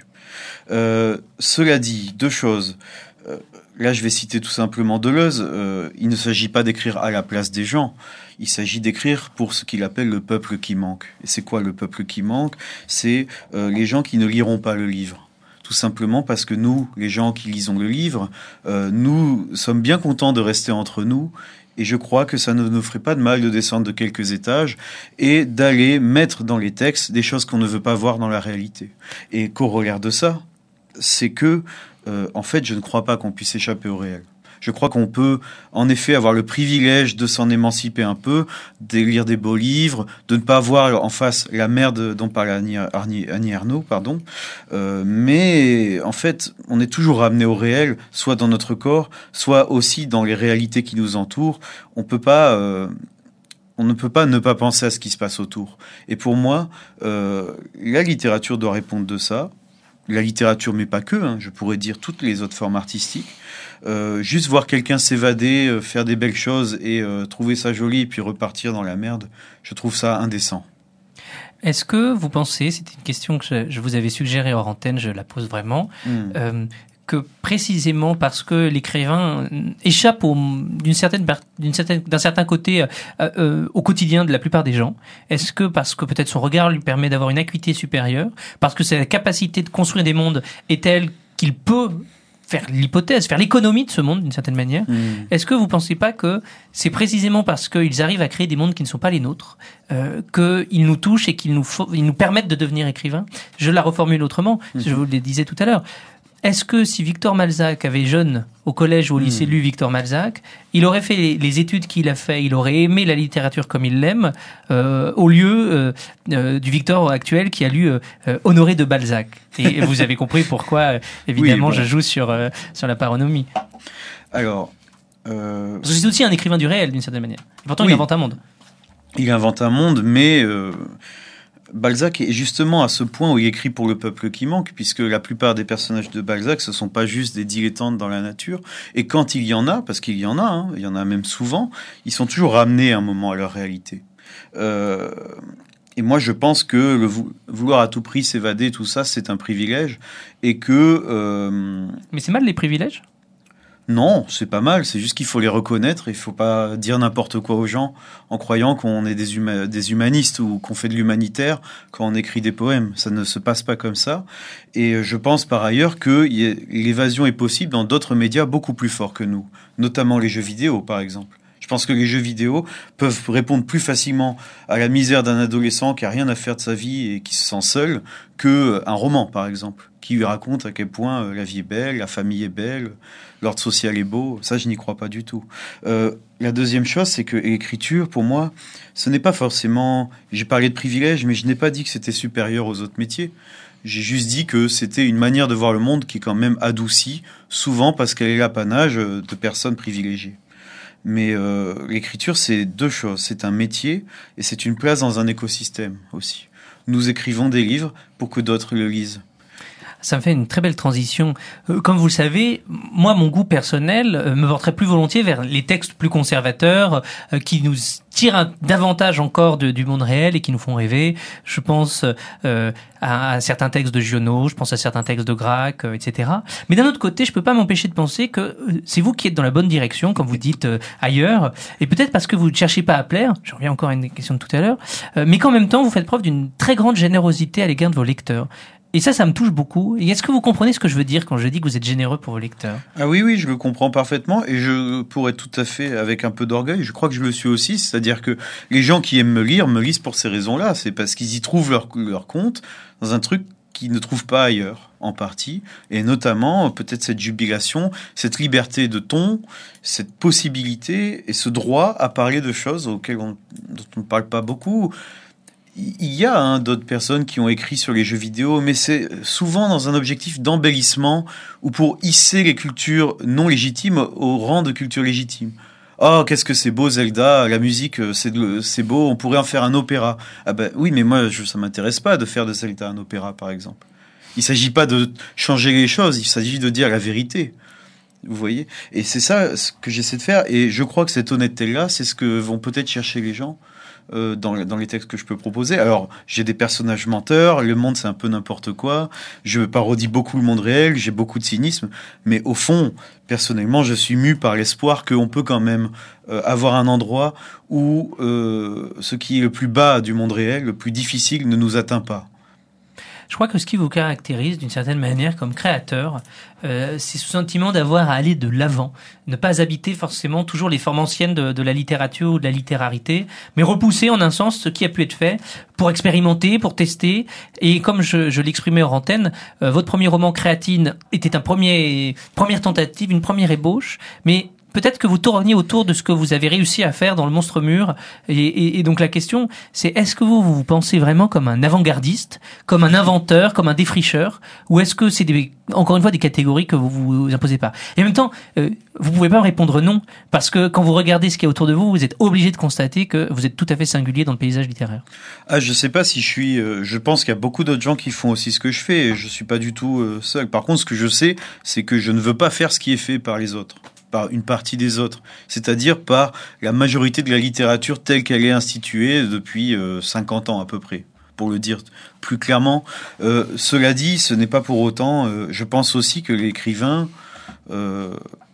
Euh, cela dit, deux choses. Euh, là, je vais citer tout simplement Deleuze. Euh, il ne s'agit pas d'écrire à la place des gens. Il s'agit d'écrire pour ce qu'il appelle le peuple qui manque. Et c'est quoi le peuple qui manque ? C'est euh, les gens qui ne liront pas le livre. Tout simplement parce que nous, les gens qui lisons le livre, euh, nous sommes bien contents de rester entre nous. Et je crois que ça ne nous ferait pas de mal de descendre de quelques étages et d'aller mettre dans les textes des choses qu'on ne veut pas voir dans la réalité. Et corollaire de ça, c'est que, euh, en fait, je ne crois pas qu'on puisse échapper au réel. Je crois qu'on peut, en effet, avoir le privilège de s'en émanciper un peu, de lire des beaux livres, de ne pas voir en face la merde dont parle Annie, Annie, Annie Ernaux, pardon. Euh, mais, en fait, on est toujours ramené au réel, soit dans notre corps, soit aussi dans les réalités qui nous entourent. On peut pas... Euh, On ne peut pas ne pas penser à ce qui se passe autour. Et pour moi, euh, la littérature doit répondre de ça. La littérature, mais pas que, hein, je pourrais dire toutes les autres formes artistiques. Euh, juste voir quelqu'un s'évader, euh, faire des belles choses et euh, trouver ça joli et puis repartir dans la merde, je trouve ça indécent. Est-ce que vous pensez, c'était une question que je, je vous avais suggérée hors antenne, je la pose vraiment, mmh. euh, que précisément parce que l'écrivain échappe au, d'une certaine, d'une certaine, d'un certain côté euh, euh, au quotidien de la plupart des gens, est-ce que parce que peut-être son regard lui permet d'avoir une acuité supérieure, parce que sa capacité de construire des mondes est telle qu'il peut faire l'hypothèse, faire l'économie de ce monde d'une certaine manière, mmh. est-ce que vous pensez pas que c'est précisément parce qu'ils arrivent à créer des mondes qui ne sont pas les nôtres, euh, qu'ils nous touchent et qu'ils nous, faut, ils nous permettent de devenir écrivains ? Je la reformule autrement, mmh. je vous le disais tout à l'heure. Est-ce que si Victor Malzac avait jeune au collège ou au lycée mmh. lu Victor Malzac, il aurait fait les, les études qu'il a fait, il aurait aimé la littérature comme il l'aime, euh, au lieu euh, euh, du Victor actuel qui a lu euh, Honoré de Balzac. Et vous avez compris pourquoi, euh, évidemment, oui, bon. je joue sur, euh, sur la paronomie. Alors, euh... Parce que c'est aussi un écrivain du réel, d'une certaine manière. Et pourtant, oui. il invente un monde. Il invente un monde, mais... Euh... Balzac est justement à ce point où il écrit pour le peuple qui manque, puisque la plupart des personnages de Balzac, ce sont pas juste des dilettantes dans la nature. Et quand il y en a, parce qu'il y en a, hein, il y en a même souvent, ils sont toujours ramenés à un moment à leur réalité. Euh, et moi, je pense que le vouloir à tout prix s'évader, tout ça, c'est un privilège. Et que... Euh... Mais c'est mal les privilèges ? Non, c'est pas mal, c'est juste qu'il faut les reconnaître, il faut pas dire n'importe quoi aux gens en croyant qu'on est des, huma- des humanistes ou qu'on fait de l'humanitaire quand on écrit des poèmes. Ça ne se passe pas comme ça. Et je pense par ailleurs que y a, l'évasion est possible dans d'autres médias beaucoup plus forts que nous, notamment les jeux vidéo par exemple. Je pense que les jeux vidéo peuvent répondre plus facilement à la misère d'un adolescent qui a rien à faire de sa vie et qui se sent seul qu'un roman, par exemple, qui lui raconte à quel point la vie est belle, la famille est belle, l'ordre social est beau. Ça, je n'y crois pas du tout. Euh, la deuxième chose, c'est que l'écriture, pour moi, ce n'est pas forcément... J'ai parlé de privilège, mais je n'ai pas dit que c'était supérieur aux autres métiers. J'ai juste dit que c'était une manière de voir le monde qui est quand même adoucie, souvent parce qu'elle est l'apanage de personnes privilégiées. Mais euh, l'écriture, c'est deux choses. C'est un métier et c'est une place dans un écosystème aussi. Nous écrivons des livres pour que d'autres le lisent. Ça me fait une très belle transition. Euh, comme vous le savez, moi, mon goût personnel euh, me porterait plus volontiers vers les textes plus conservateurs euh, qui nous tirent un, davantage encore de, du monde réel et qui nous font rêver. Je pense euh, à, à certains textes de Giono, je pense à certains textes de Gracq, euh, et cetera. Mais d'un autre côté, je peux pas m'empêcher de penser que euh, c'est vous qui êtes dans la bonne direction, comme vous dites euh, ailleurs, et peut-être parce que vous ne cherchez pas à plaire. Je reviens encore à une question de tout à l'heure, euh, mais qu'en même temps, vous faites preuve d'une très grande générosité à l'égard de vos lecteurs. Et ça, ça me touche beaucoup. Et est-ce que vous comprenez ce que je veux dire quand je dis que vous êtes généreux pour vos lecteurs ? Ah oui, oui, je le comprends parfaitement. Et je pourrais tout à fait, avec un peu d'orgueil, je crois que je le suis aussi. C'est-à-dire que les gens qui aiment me lire, me lisent pour ces raisons-là. C'est parce qu'ils y trouvent leur, leur compte dans un truc qu'ils ne trouvent pas ailleurs, en partie. Et notamment, peut-être cette jubilation, cette liberté de ton, cette possibilité et ce droit à parler de choses auxquelles on, dont on ne parle pas beaucoup. Il y a hein, d'autres personnes qui ont écrit sur les jeux vidéo, mais c'est souvent dans un objectif d'embellissement ou pour hisser les cultures non légitimes au rang de culture légitime. Oh, qu'est-ce que c'est beau Zelda, la musique, c'est, de, c'est beau, on pourrait en faire un opéra. Ah ben oui, mais moi, je, ça m'intéresse pas de faire de Zelda un opéra, par exemple. Il s'agit pas de changer les choses, il s'agit de dire la vérité. Vous voyez ? Et c'est ça ce que j'essaie de faire. Et je crois que cette honnêteté-là, c'est ce que vont peut-être chercher les gens euh, dans, dans les textes que je peux proposer. Alors, j'ai des personnages menteurs, le monde, c'est un peu n'importe quoi. Je parodie beaucoup le monde réel, j'ai beaucoup de cynisme. Mais au fond, personnellement, je suis mu par l'espoir qu'on peut quand même euh, avoir un endroit où euh, ce qui est le plus bas du monde réel, le plus difficile, ne nous atteint pas. Je crois que ce qui vous caractérise d'une certaine manière comme créateur, euh, c'est ce sentiment d'avoir à aller de l'avant, ne pas habiter forcément toujours les formes anciennes de, de la littérature ou de la littérarité, mais repousser en un sens ce qui a pu être fait pour expérimenter, pour tester. Et comme je, je l'exprimais hors antenne, euh, votre premier roman Créatine était un premier première tentative, une première ébauche, mais peut-être que vous tourniez autour de ce que vous avez réussi à faire dans Le Monstre Mûr. Et, et, et donc la question, c'est est-ce que vous vous pensez vraiment comme un avant-gardiste, comme un inventeur, comme un défricheur, ou est-ce que c'est des, encore une fois des catégories que vous vous imposez pas? Et en même temps, euh, vous pouvez pas me répondre non, parce que quand vous regardez ce qu'il y a autour de vous, vous êtes obligé de constater que vous êtes tout à fait singulier dans le paysage littéraire. Ah, je sais pas si je suis. Euh, je pense qu'il y a beaucoup d'autres gens qui font aussi ce que je fais. Et je suis pas du tout euh, seul. Par contre, ce que je sais, c'est que je ne veux pas faire ce qui est fait par les autres, par une partie des autres, c'est-à-dire par la majorité de la littérature telle qu'elle est instituée depuis euh, cinquante ans à peu près, pour le dire plus clairement. Euh, cela dit, ce n'est pas pour autant, euh, je pense aussi que l'écrivain, euh,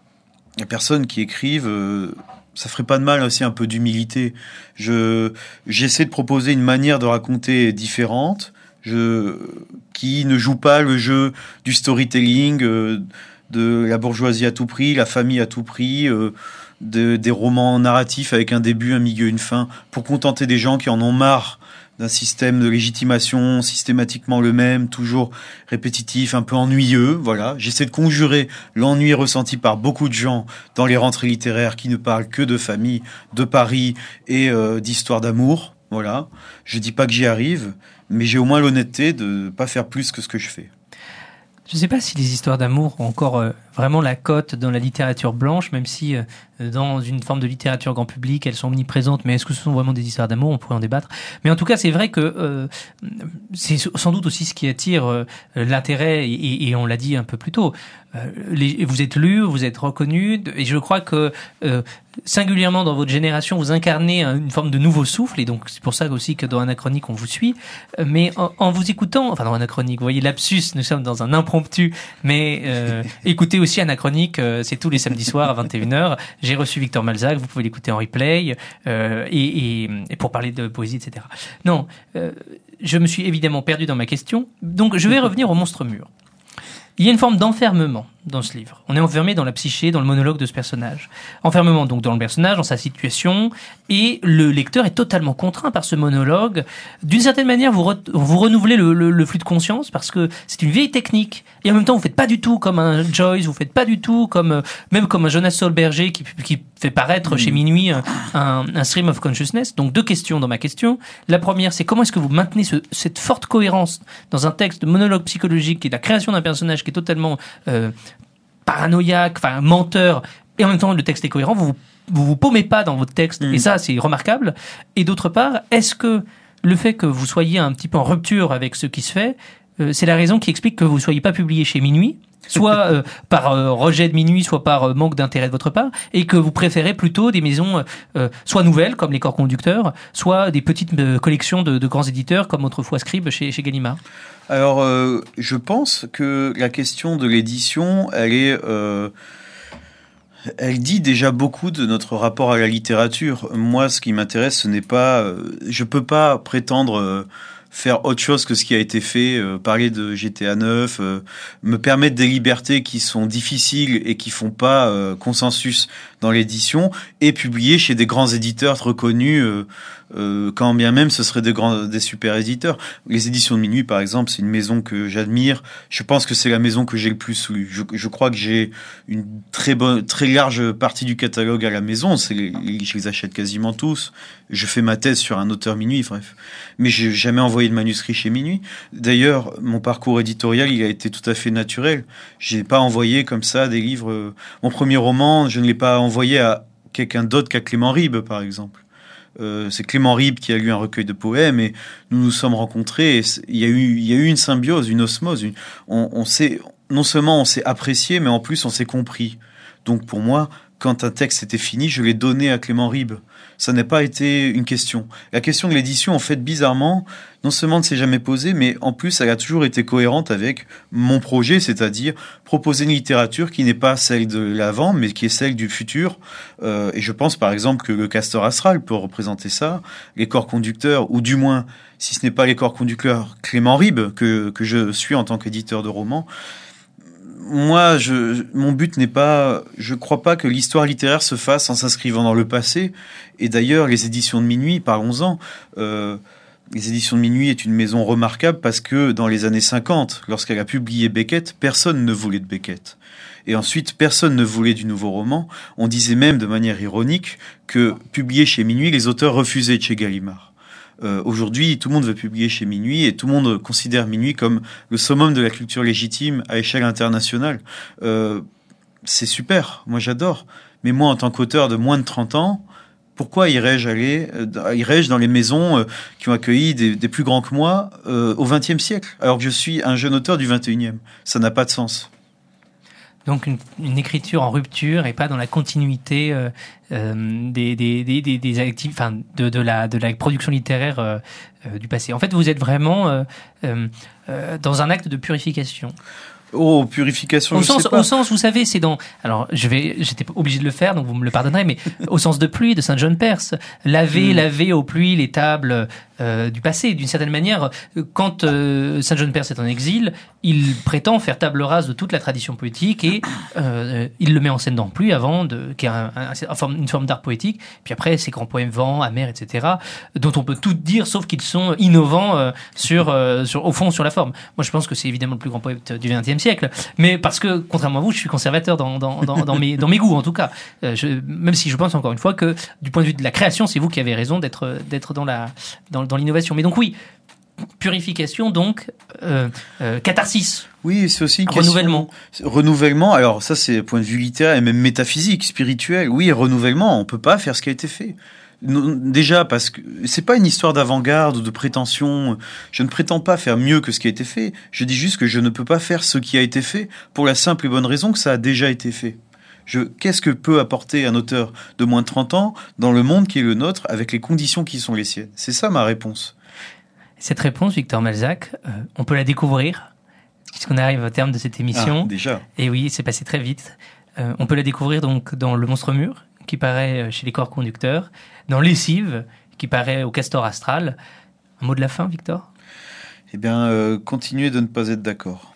les personnes qui écrivent, euh, ça ferait pas de mal aussi un peu d'humilité. Je, j'essaie de proposer une manière de raconter différente, je, qui ne joue pas le jeu du storytelling, euh, de la bourgeoisie à tout prix, la famille à tout prix, euh, de, des romans narratifs avec un début, un milieu, une fin, pour contenter des gens qui en ont marre d'un système de légitimation systématiquement le même, toujours répétitif, un peu ennuyeux. Voilà, j'essaie de conjurer l'ennui ressenti par beaucoup de gens dans les rentrées littéraires qui ne parlent que de famille, de Paris et euh, d'histoire d'amour. Voilà, je dis pas que j'y arrive, mais j'ai au moins l'honnêteté de ne pas faire plus que ce que je fais. Je ne sais pas si les histoires d'amour ont encore euh, vraiment la cote dans la littérature blanche, même si euh, dans une forme de littérature grand public, elles sont omniprésentes, mais est-ce que ce sont vraiment des histoires d'amour? On pourrait en débattre. Mais en tout cas, c'est vrai que euh, c'est sans doute aussi ce qui attire euh, l'intérêt, et, et on l'a dit un peu plus tôt. Euh, les, vous êtes lu, vous êtes reconnu, et je crois que euh, singulièrement dans votre génération, vous incarnez une forme de nouveau souffle, et donc c'est pour ça aussi que dans Anachronique, on vous suit. Mais en, en vous écoutant, enfin dans Anachronique, vous voyez lapsus, nous sommes dans un impromptu, mais euh, écoutez aussi Anachronique, euh, c'est tous les samedis soirs à vingt et une heures. J'ai reçu Victor Malzac, vous pouvez l'écouter en replay, euh, et, et, et pour parler de poésie, et cetera. Non, euh, je me suis évidemment perdu dans ma question, donc je vais revenir au Monstre Mûr. Il y a une forme d'enfermement dans ce livre. On est enfermé dans la psyché, dans le monologue de ce personnage. Enfermement donc dans le personnage, dans sa situation, et le lecteur est totalement contraint par ce monologue. D'une certaine manière, vous, re- vous renouvelez le, le, le flux de conscience parce que c'est une vieille technique. Et en même temps, vous faites pas du tout comme un Joyce, vous faites pas du tout comme, même comme un Jonas Solberger qui, qui fait paraître mmh. chez Minuit un, un, un stream of consciousness. Donc deux questions dans ma question. La première, c'est comment est-ce que vous maintenez ce, cette forte cohérence dans un texte de monologue psychologique qui est la création d'un personnage qui est totalement euh, paranoïaque, enfin menteur, et en même temps le texte est cohérent, vous vous, vous, vous paumez pas dans votre texte, mmh. et ça c'est remarquable. Et d'autre part, est-ce que le fait que vous soyez un petit peu en rupture avec ce qui se fait, euh, c'est la raison qui explique que vous ne soyez pas publié chez Minuit, soit euh, par euh, rejet de Minuit, soit par euh, manque d'intérêt de votre part, et que vous préférez plutôt des maisons euh, soit nouvelles, comme les Corps Conducteurs, soit des petites euh, collections de, de grands éditeurs, comme autrefois Scribe chez, chez Gallimard? Alors, euh, je pense que la question de l'édition, elle est... Euh, elle dit déjà beaucoup de notre rapport à la littérature. Moi, ce qui m'intéresse, ce n'est pas... Euh, je peux pas prétendre... Euh, faire autre chose que ce qui a été fait, euh, parler de G T A neuf, euh, me permettre des libertés qui sont difficiles et qui font pas euh, consensus dans l'édition, et publier chez des grands éditeurs reconnus, euh, euh, quand bien même ce seraient des grands, des super éditeurs. Les éditions de Minuit, par exemple, c'est une maison que j'admire. Je pense que c'est la maison que j'ai le plus lu. Je, je crois que j'ai une très bonne, très large partie du catalogue à la maison. C'est les, je les achète quasiment tous. Je fais ma thèse sur un auteur Minuit, bref. Mais j'ai jamais envoyé de manuscrit chez Minuit. D'ailleurs, mon parcours éditorial, il a été tout à fait naturel. J'ai pas envoyé comme ça des livres. Mon premier roman, je ne l'ai pas envoyé à quelqu'un d'autre qu'à Clément Ribes, par exemple. Euh, c'est Clément Ribes qui a lu un recueil de poèmes et nous nous sommes rencontrés. Et il y a eu, il y a eu une symbiose, une osmose. Une, on, on s'est, non seulement on s'est apprécié, mais en plus on s'est compris. Donc pour moi, quand un texte était fini, je l'ai donné à Clément Ribes. Ça n'a pas été une question. La question de l'édition, en fait, bizarrement, non seulement ne s'est jamais posée, mais en plus, elle a toujours été cohérente avec mon projet, c'est-à-dire proposer une littérature qui n'est pas celle de l'avant, mais qui est celle du futur. Euh, et je pense, par exemple, que le Castor Astral peut représenter ça, les corps conducteurs, ou du moins, si ce n'est pas les corps conducteurs, Clément Ribes, que, que je suis en tant qu'éditeur de romans. Moi, je, mon but n'est pas... Je crois pas que l'histoire littéraire se fasse en s'inscrivant dans le passé. Et d'ailleurs, les éditions de Minuit, parlons-en. Euh, les éditions de Minuit est une maison remarquable parce que dans les années cinquante, lorsqu'elle a publié Beckett, personne ne voulait de Beckett. Et ensuite, personne ne voulait du nouveau roman. On disait même de manière ironique que publié chez Minuit, les auteurs refusaient de chez Gallimard. Euh, aujourd'hui, tout le monde veut publier chez Minuit et tout le monde considère Minuit comme le summum de la culture légitime à échelle internationale. Euh, c'est super, moi j'adore. Mais moi, en tant qu'auteur de moins de trente ans, pourquoi irais-je aller, euh, irais-je dans les maisons euh, qui ont accueilli des, des plus grands que moi euh, au vingtième siècle, alors que je suis un jeune auteur du vingt et unième? Ça n'a pas de sens. Donc une, une écriture en rupture et pas dans la continuité euh, euh, des, des, des, des, des actifs, enfin de, de, la, de la production littéraire euh, euh, du passé. En fait, vous êtes vraiment euh, euh, euh, dans un acte de purification. Oh, purification, au je sens, sais pas. Au sens, vous savez, c'est dans... Alors, je vais, j'étais obligé de le faire, donc vous me le pardonnerez, mais au sens de pluie, de Saint John Perse, laver, mm. laver aux pluies les tables euh, du passé. D'une certaine manière, quand euh, Saint John Perse est en exil, il prétend faire table rase de toute la tradition poétique et euh, il le met en scène dans Pluie avant, de, qui est un, un, un forme, une forme d'art poétique. Puis après, ses grands poèmes Vent, Amer, et cetera, dont on peut tout dire, sauf qu'ils sont innovants euh, sur, euh, sur, au fond, sur la forme. Moi, je pense que c'est évidemment le plus grand poète du vingtième siècle, mais parce que, contrairement à vous, je suis conservateur dans, dans, dans, dans, mes, dans mes goûts, en tout cas. Euh, je, même si je pense, encore une fois, que du point de vue de la création, c'est vous qui avez raison d'être, d'être dans, la, dans, dans l'innovation. Mais donc oui, purification, donc euh, euh, catharsis. Oui, c'est aussi une renouvellement. Question... Renouvellement, alors ça c'est point de vue littéraire et même métaphysique, spirituel. Oui, renouvellement, on peut pas faire ce qui a été fait. Déjà parce que c'est pas une histoire d'avant-garde ou de prétention. Je ne prétends pas faire mieux que ce qui a été fait. Je dis juste que je ne peux pas faire ce qui a été fait pour la simple et bonne raison que ça a déjà été fait. Je, qu'est-ce que peut apporter un auteur de moins de trente ans dans le monde qui est le nôtre avec les conditions qui sont les siennes? C'est ça ma réponse. Cette réponse, Victor Malzac, euh, on peut la découvrir puisqu'on arrive au terme de cette émission. Ah, déjà. Et oui, c'est passé très vite. Euh, on peut la découvrir donc dans Le Monstre Mûr, qui paraît chez les Corps Conducteurs, dans Lessive, qui paraît au Castor Astral. Un mot de la fin, Victor ? Eh bien, euh, continuez de ne pas être d'accord.